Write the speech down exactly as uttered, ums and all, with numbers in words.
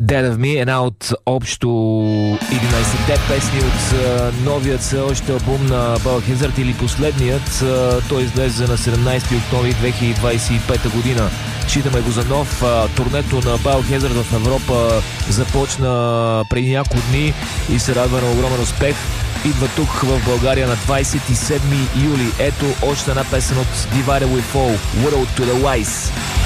Dead of Me, една от общо единайсетте песни от а, новият все още албум на Biohazard, или последният. А, той излезе на седемнайсети октомври две хиляди двайсет и пета година. Считаме го за нов. А, турнето на Biohazard в Европа започна преди няколко дни и се радва на огромен успех. Идва тук в България на двайсет и седми юли. Ето още една песен от Divided We Fall, World to the Wise.